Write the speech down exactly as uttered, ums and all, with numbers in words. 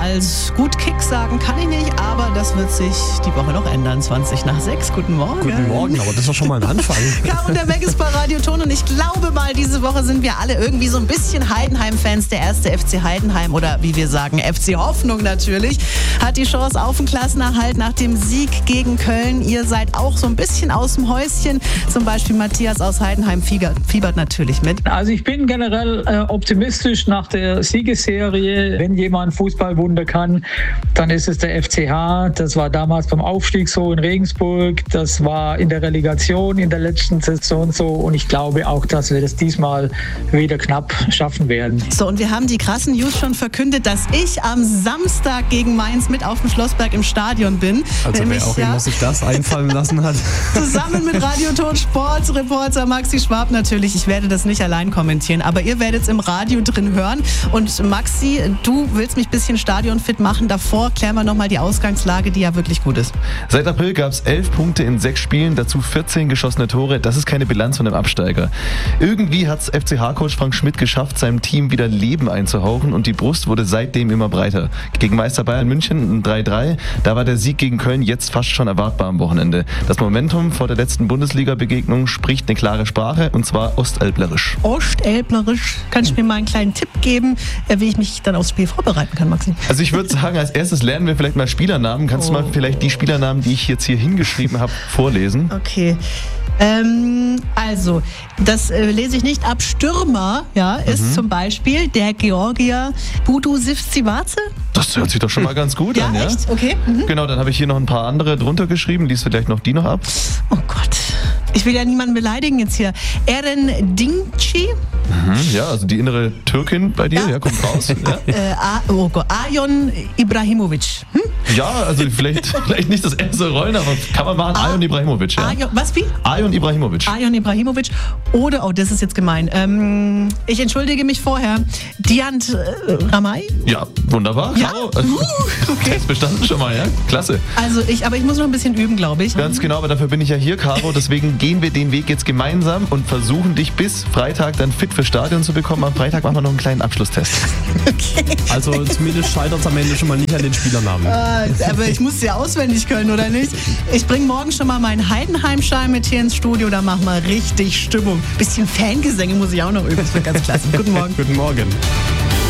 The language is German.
als gut Kick sagen kann ich nicht, aber das wird sich die Woche noch ändern. zwanzig nach sechs. Guten Morgen. Guten Morgen, aber das war schon mal ein Anfang. Caro und der Meg ist bei Radio Ton und ich glaube mal, diese Woche sind wir alle irgendwie so ein bisschen Heidenheim-Fans. Der erste F C Heidenheim oder wie wir sagen, F C Hoffnung natürlich, hat die Chance auf den Klassenerhalt nach dem Sieg gegen Köln. Ihr seid auch so ein bisschen aus dem Häuschen. Zum Beispiel Matthias aus Heidenheim fiebert, fiebert natürlich mit. Also ich bin generell äh, optimistisch nach der Siegesserie. Wenn jemand Fußballwunder kann, dann ist es der F C H. Das war damals beim Aufstieg so in Regensburg. Das war in der Relegation in der letzten Saison so. Und ich glaube auch, dass wir das diesmal wieder knapp schaffen werden. So, und wir haben die krassen News schon verkündet, dass ich am Samstag gegen Mainz mit auf dem Schlossberg im Stadion bin. Also Nämlich, wer auch ja, immer sich das einfallen lassen hat. Zusammen mit Radio Ton Sportreporter Maxi Schwab natürlich. Ich werde das nicht allein kommentieren, aber ihr werdet es im Radio drin hören. Und Maxi, du willst mich ein bisschen stadionfit machen. Davor klären wir nochmal die Ausgangslage, die ja wirklich gut ist. Seit April gab es elf Punkte in sechs Spielen, dazu vierzehn geschossene Tore. Das ist keine Bilanz von einem Absteiger. Irgendwie hat es F C H-Coach Frank Schmidt geschafft, seinem Team wieder Leben einzuhauchen und die Brust wurde seitdem immer breiter. Gegen Meister Bayern München ein drei drei, da war der Sieg gegen Köln jetzt fast schon erwartbar am Wochenende. Das Momentum vor der letzten Bundesliga-Begegnung spricht eine klare Sprache und zwar ostelblerisch. Ostelblerisch. Kannst du mir mal einen kleinen Tipp geben, wie ich mich dann aufs Spiel vorbereiten kann, Maxi? Also ich würde sagen, als erstes lernen wir vielleicht mal Spielernamen. Kannst Oh. du mal vielleicht die Spielernamen, die ich jetzt hier hingeschrieben habe, vorlesen? Okay. Ähm, also, das äh, lese ich nicht ab. Stürmer, ja, ist Mhm. zum Beispiel der Georgier Budu Sivcivace. Das hört sich doch schon mal ganz gut Ja, an, ja? echt? Okay. Mhm. Genau, dann habe ich hier noch ein paar andere drunter geschrieben. Lies vielleicht noch die noch ab. Oh Gott. Ich will ja niemanden beleidigen jetzt hier. Eren Dinci, Mhm, ja, also die innere Türkin bei dir, ja, Ja. kommt raus. Ja, äh, A- oh Gott, Ajon Ibrahimovic. Hm? ja also vielleicht, vielleicht nicht das erste Rollen, aber kann man machen. Ajon Ibrahimovic, ja. Ajon, was wie? Ajon Ibrahimovic. Ajon Ibrahimovic oder, oh, das ist jetzt gemein. Ähm, ich entschuldige mich vorher. Diant äh, Ramay? Ja, wunderbar. Ja? Caro. Uh, okay. Test bestanden schon mal, ja? Klasse. Also ich, aber ich muss noch ein bisschen üben, glaube ich. Ganz genau, aber dafür bin ich ja hier, Caro. Deswegen gehen wir den Weg jetzt gemeinsam und versuchen dich bis Freitag dann fit fürs Stadion zu bekommen. Am Freitag machen wir noch einen kleinen Abschlusstest. Okay. Also zumindest scheitert es am Ende schon mal nicht an den Spielernamen. Äh, aber ich muss sie ja auswendig können, oder nicht? Ich bringe morgen schon mal meinen Heidenheim-Schein mit hier ins Studio. Da machen wir richtig Stimmung. Bisschen Fangesänge muss ich auch noch üben. Das wird ganz klasse. Guten Morgen. Guten Morgen.